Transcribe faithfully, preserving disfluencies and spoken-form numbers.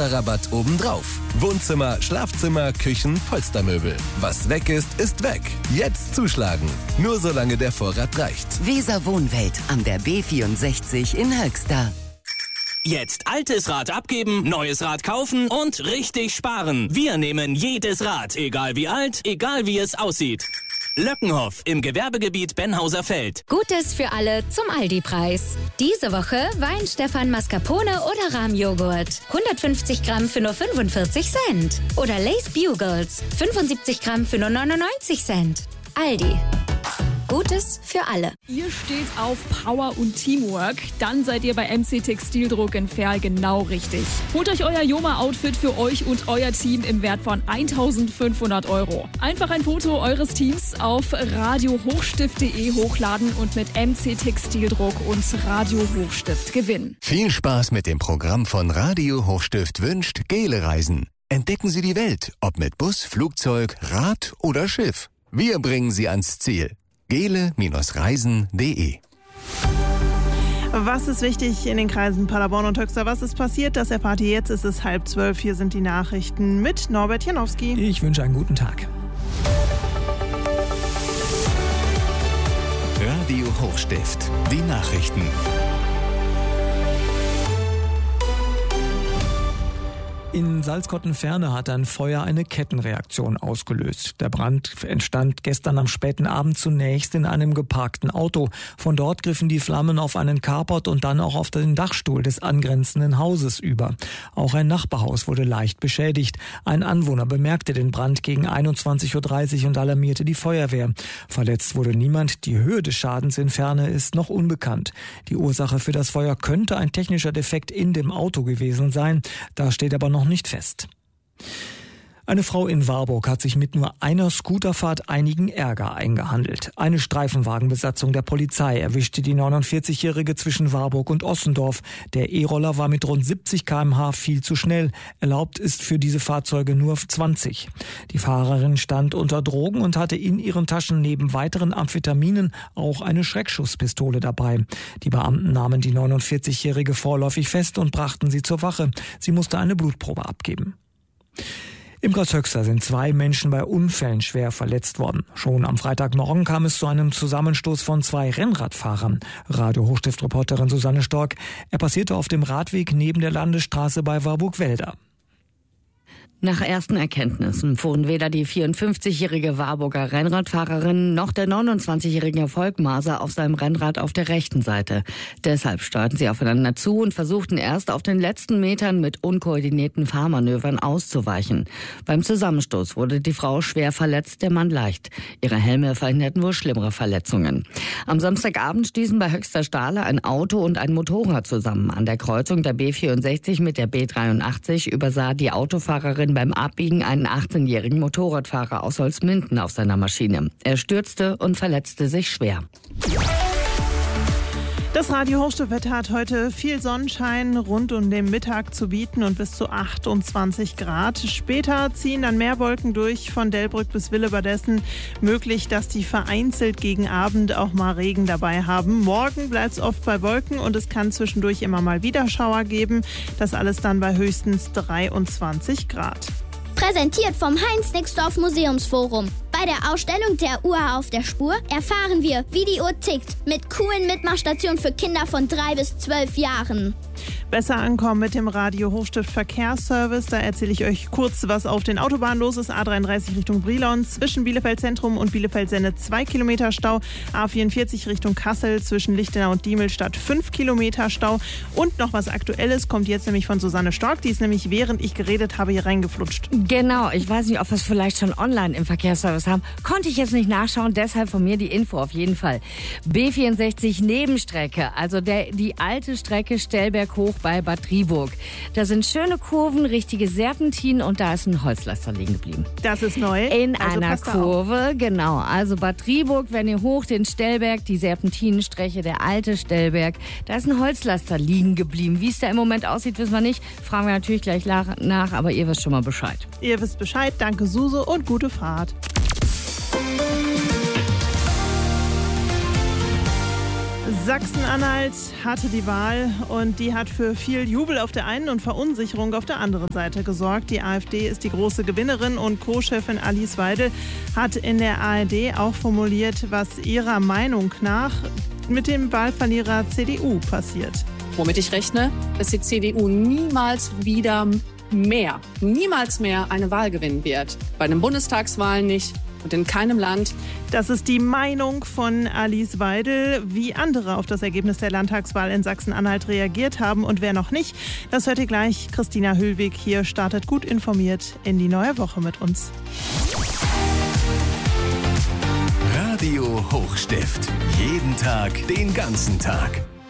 Extra-Rabatt obendrauf. Wohnzimmer, Schlafzimmer, Küchen, Polstermöbel. Was weg ist, ist weg. Jetzt zuschlagen. Nur solange der Vorrat reicht. Weser Wohnwelt an der B vierundsechzig in Höxter. Jetzt altes Rad abgeben, neues Rad kaufen und richtig sparen. Wir nehmen jedes Rad, egal wie alt, egal wie es aussieht. Löckenhoff im Gewerbegebiet Benhauser Feld. Gutes für alle zum Aldi-Preis. Diese Woche Wein Stefan Mascarpone oder Rahmjoghurt. hundertfünfzig Gramm für nur fünfundvierzig Cent. Oder Lace Bugles. fünfundsiebzig Gramm für nur neunundneunzig Cent. Aldi. Gutes für alle. Ihr steht auf Power und Teamwork, dann seid ihr bei M C Textildruck in Verl genau richtig. Holt euch euer Joma-Outfit für euch und euer Team im Wert von eintausendfünfhundert Euro. Einfach ein Foto eures Teams auf radio hochstift punkt de hochladen und mit M C Textildruck und Radio Hochstift gewinnen. Viel Spaß mit dem Programm von Radio Hochstift wünscht Gele Reisen. Entdecken Sie die Welt, ob mit Bus, Flugzeug, Rad oder Schiff. Wir bringen Sie ans Ziel. gele Reisen punkt de. Was ist wichtig in den Kreisen Paderborn und Höxter? Was ist passiert? Das erfahrt ihr jetzt. Es ist halb zwölf. Hier sind die Nachrichten mit Norbert Janowski. Ich wünsche einen guten Tag. Radio Hochstift. Die Nachrichten. In Salzkotten-Ferne hat ein Feuer eine Kettenreaktion ausgelöst. Der Brand entstand gestern am späten Abend zunächst in einem geparkten Auto. Von dort griffen die Flammen auf einen Carport und dann auch auf den Dachstuhl des angrenzenden Hauses über. Auch ein Nachbarhaus wurde leicht beschädigt. Ein Anwohner bemerkte den Brand gegen einundzwanzig Uhr dreißig und alarmierte die Feuerwehr. Verletzt wurde niemand. Die Höhe des Schadens in Ferne ist noch unbekannt. Die Ursache für das Feuer könnte ein technischer Defekt in dem Auto gewesen sein. Da steht aber noch nicht fest. Eine Frau in Warburg hat sich mit nur einer Scooterfahrt einigen Ärger eingehandelt. Eine Streifenwagenbesatzung der Polizei erwischte die neunundvierzigjährige zwischen Warburg und Ossendorf. Der E-Roller war mit rund siebzig Kilometer pro Stunde viel zu schnell. Erlaubt ist für diese Fahrzeuge nur zwanzig. Die Fahrerin stand unter Drogen und hatte in ihren Taschen neben weiteren Amphetaminen auch eine Schreckschusspistole dabei. Die Beamten nahmen die neunundvierzigjährige vorläufig fest und brachten sie zur Wache. Sie musste eine Blutprobe abgeben. Im Kreis Höxter sind zwei Menschen bei Unfällen schwer verletzt worden. Schon am Freitagmorgen kam es zu einem Zusammenstoß von zwei Rennradfahrern. Radio Hochstift-Reporterin Susanne Stork. Er passierte auf dem Radweg neben der Landesstraße bei Warburg-Welder. Nach ersten Erkenntnissen fuhren weder die vierundfünfzigjährige Warburger Rennradfahrerin noch der neunundzwanzigjährige Volkmaser auf seinem Rennrad auf der rechten Seite. Deshalb steuerten sie aufeinander zu und versuchten erst auf den letzten Metern mit unkoordinierten Fahrmanövern auszuweichen. Beim Zusammenstoß wurde die Frau schwer verletzt, der Mann leicht. Ihre Helme verhinderten wohl schlimmere Verletzungen. Am Samstagabend stießen bei Höxter Stahle ein Auto und ein Motorrad zusammen. An der Kreuzung der B vierundsechzig mit der B dreiundachtzig übersah die Autofahrerin beim Abbiegen einen achtzehnjährigen Motorradfahrer aus Holzminden auf seiner Maschine. Er stürzte und verletzte sich schwer. Das Radio Hochstift hat heute viel Sonnenschein rund um den Mittag zu bieten und bis zu achtundzwanzig Grad. Später ziehen dann mehr Wolken durch von Delbrück bis Willebadessen. Möglich, dass die vereinzelt gegen Abend auch mal Regen dabei haben. Morgen bleibt es oft bei Wolken und es kann zwischendurch immer mal wieder Schauer geben. Das alles dann bei höchstens dreiundzwanzig Grad. Präsentiert vom Heinz-Nixdorf Museumsforum. Bei der Ausstellung Der Uhr auf der Spur erfahren wir, wie die Uhr tickt, mit coolen Mitmachstationen für Kinder von drei bis zwölf Jahren. Besser ankommen mit dem Radio Hochstift Verkehrsservice. Da erzähle ich euch kurz, was auf den Autobahnen los ist. A dreiunddreißig Richtung Brilon, zwischen Bielefeld Zentrum und Bielefeld Senne zwei Kilometer Stau. A vierundvierzig Richtung Kassel, zwischen Lichtenau und Diemelstadt fünf Kilometer Stau. Und noch was Aktuelles kommt jetzt nämlich von Susanne Stork. Die ist nämlich, während ich geredet habe, hier reingeflutscht. Genau, ich weiß nicht, ob wir es vielleicht schon online im Verkehrsservice haben. Konnte ich jetzt nicht nachschauen, deshalb von mir die Info auf jeden Fall. B vierundsechzig Nebenstrecke, also der, die alte Strecke Stellberg hoch bei Bad Driburg. Da sind schöne Kurven, richtige Serpentinen und da ist ein Holzlaster liegen geblieben. Das ist neu. In also einer Kurve, genau. Also Bad Driburg, wenn ihr hoch den Stellberg, die Serpentinenstrecke, der alte Stellberg, da ist ein Holzlaster liegen geblieben. Wie es da im Moment aussieht, wissen wir nicht. Fragen wir natürlich gleich nach, aber ihr wisst schon mal Bescheid. Ihr wisst Bescheid. Danke, Suse, und gute Fahrt. Sachsen-Anhalt hatte die Wahl und die hat für viel Jubel auf der einen und Verunsicherung auf der anderen Seite gesorgt. Die AfD ist die große Gewinnerin und Co-Chefin Alice Weidel hat in der A R D auch formuliert, was ihrer Meinung nach mit dem Wahlverlierer C D U passiert. Womit ich rechne, dass die C D U niemals wieder mehr, niemals mehr eine Wahl gewinnen wird. Bei den Bundestagswahlen nicht. Und in keinem Land. Das ist die Meinung von Alice Weidel. Wie andere auf das Ergebnis der Landtagswahl in Sachsen-Anhalt reagiert haben und wer noch nicht, das hört ihr gleich. Christina Hüllwig hier startet gut informiert in die neue Woche mit uns. Radio Hochstift. Jeden Tag, den ganzen Tag.